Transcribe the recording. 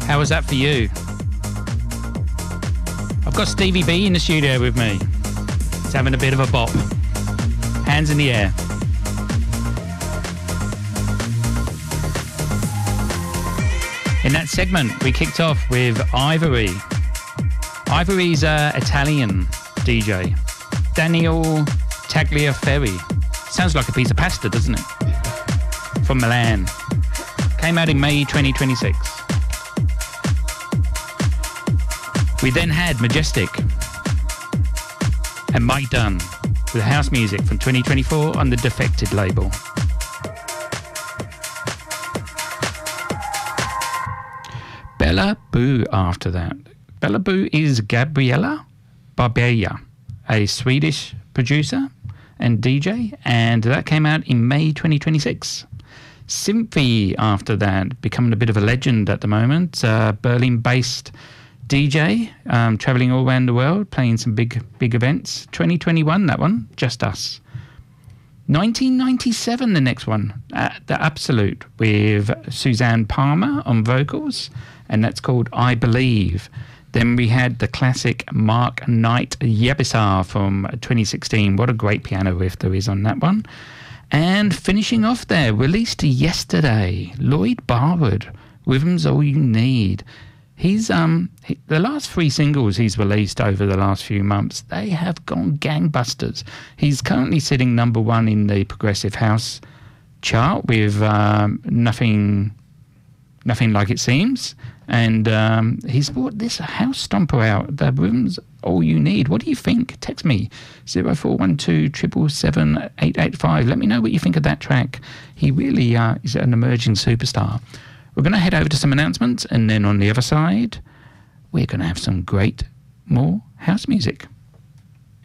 How was that for you? I've got Stevie B in the studio with me. He's having a bit of a bop. Hands in the air. In that segment, we kicked off with Ivory. Ivory's an Italian DJ. Daniel Tagliaferri. Sounds like a piece of pasta, doesn't it? From Milan. Came out in May 2026. We then had Majestic and Mike Dunn with house music from 2024 on the Defected label. Bella Boo after that. Bella Boo is Gabriella Barbella, a Swedish producer and DJ, and that came out in May 2026. Symphy after that, becoming a bit of a legend at the moment, Berlin-based DJ, travelling all around the world, playing some big events. 2021, that one, Just Us. 1997, the next one, The Absolute, with Suzanne Palmer on vocals, and that's called I Believe. Then we had the classic Mark Knight Yabisar from 2016. What a great piano riff there is on that one. And finishing off there, released yesterday, Lloyd Barwood, Rhythm's All You Need. He's the last 3 singles he's released over the last few months, they have gone gangbusters. He's currently sitting number 1 in the Progressive House chart with Nothing Like It Seems, and he's brought this house stomper out, the Rhythm's All You Need. What do you think? Text me 0412 777 885. Let me know what you think of that track. He really is an emerging superstar. We're going to head over to some announcements, and then on the other side, we're going to have some great more house music.